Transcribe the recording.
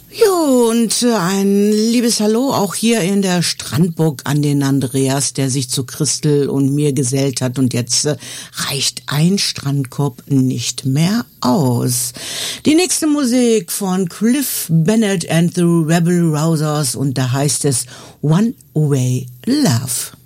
Jo, und ein liebes Hallo auch hier in der Strandburg an den Andreas, der sich zu Christel und mir gesellt hat. Und jetzt reicht ein Strandkorb nicht mehr aus. Die nächste Musik von Cliff Bennett and the Rebel Rousers und da heißt es One Way Love.